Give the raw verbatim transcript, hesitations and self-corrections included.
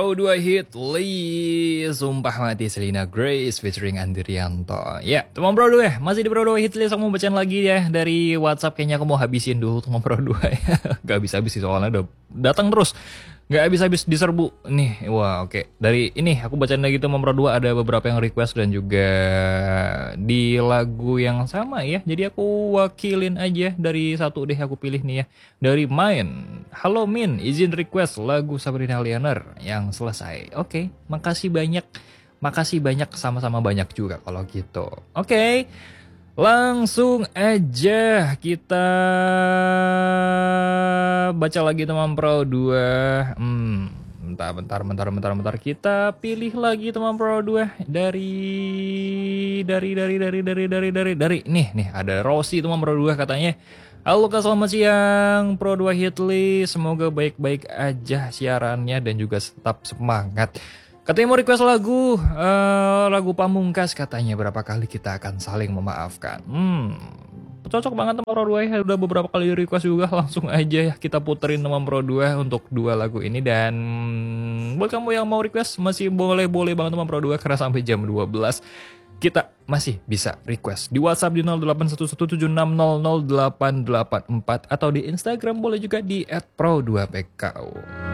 Pro dua hit list Sumpah Mati Selina Grace featuring Andrianto. Ya, teman Pro dua masih di Pro dua hit list. Aku mau bacain lagi ya dari WhatsApp. Kayaknya aku mau habisin dulu teman Pro dua ya. Gak habis-habis sih soalnya udah datang terus. Gak habis-habis diserbu nih. Wah, oke. Okay. Dari ini aku bacain lagi teman Pro dua, ada beberapa yang request dan juga di lagu yang sama ya. Jadi aku wakilin aja dari satu deh, aku pilih nih ya. Dari Main. Halo Min, izin request lagu Sabrina Lianer yang selesai. Oke, okay, makasih banyak. Makasih banyak, sama-sama banyak juga kalau gitu. Oke. Okay. Langsung aja kita baca lagi teman Pro dua. Hmm, bentar, bentar, bentar, bentar, bentar. Kita pilih lagi teman Pro dua dari dari dari dari dari dari dari dari nih nih ada Rossi teman Pro dua katanya. Halo Kak, selamat siang Pro dua Hitlist. Semoga baik-baik aja siarannya dan juga tetap semangat. Katanya mau request lagu, uh, lagu Pamungkas katanya. Berapa kali kita akan saling memaafkan. Hmm, cocok banget sama Pro dua ya. Udah beberapa kali request juga. Langsung aja ya kita puterin sama Pro dua untuk dua lagu ini. Dan buat kamu yang mau request masih boleh-boleh banget sama Pro dua. Karena sampai jam dua belas kita masih bisa request di WhatsApp di nol delapan satu satu tujuh enam nol nol delapan delapan empat. Atau di Instagram boleh juga di et pro dua p k u.